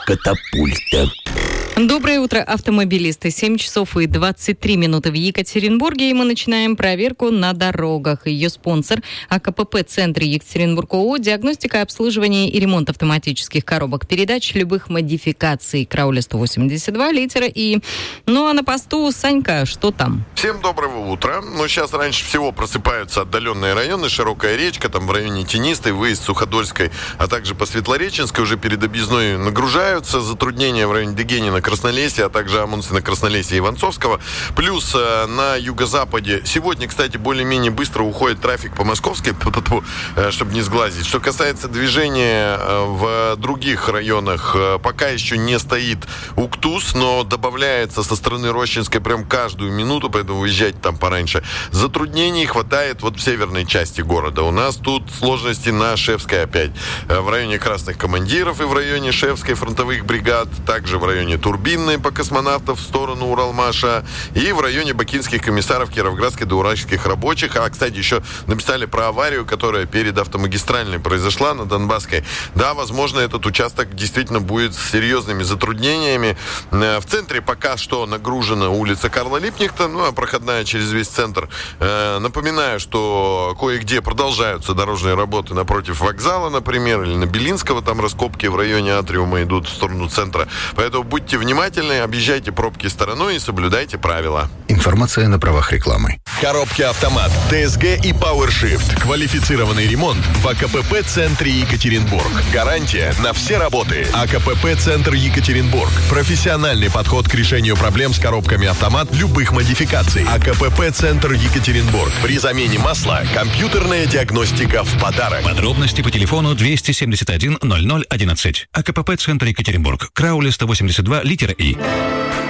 катапульта. Доброе утро, автомобилисты. 7 часов и 23 минуты в Екатеринбурге, и мы начинаем проверку на дорогах. Ее спонсор АКПП-центр Екатеринбург ООО, диагностика, обслуживание и ремонт автоматических коробок передач любых модификаций. Крауля 182, литера И. Ну а на посту Санька, что там? Всем доброго утра. Сейчас раньше всего просыпаются отдаленные районы, Широкая речка, там в районе Тенистой, выезд Суходольской, а также по Светлореченской уже перед объездной нагружаются. Затруднения в районе Дегенина, Краснолесья, а также Амундсена, Краснолесья и Иванцовского. Плюс на юго-западе сегодня, кстати, более-менее быстро уходит трафик по Московской, чтобы не сглазить. Что касается движения в других районах, пока еще не стоит УКТУЗ, но добавляется со стороны Рощинской прям каждую минуту, поэтому уезжайте там пораньше. Затруднений хватает в северной части города. У нас тут сложности на Шефской опять. В районе Красных Командиров и в районе Шефской фронтовых бригад, также в районе Турбинной по Космонавтов в сторону Уралмаша и в районе Бакинских комиссаров Кировградской до Уральских рабочих. А, кстати, еще написали про аварию, которая перед автомагистральной произошла на Донбасской. Да, возможно, этот участок действительно будет с серьезными затруднениями. В центре пока что нагружена улица Карла Липкнехта, а проходная через весь центр. Напоминаю, что кое-где продолжаются дорожные работы напротив вокзала, например, или на Белинского, там раскопки в районе Атриума идут в сторону центра. Поэтому будьте внимательны, объезжайте пробки стороной и соблюдайте правила. Информация на правах рекламы. Коробки автомат, ТСГ и PowerShift. Квалифицированный ремонт в АКПП-центре Екатеринбург. Гарантия на все работы. АКПП-центр Екатеринбург. Профессиональный подход к решению проблем с коробками автомат любых модификаций. АКПП-центр Екатеринбург. При замене масла компьютерная диагностика в подарок. Подробности по телефону 271 0011. АКПП-центр Екатеринбург. Крауля 182, литера И.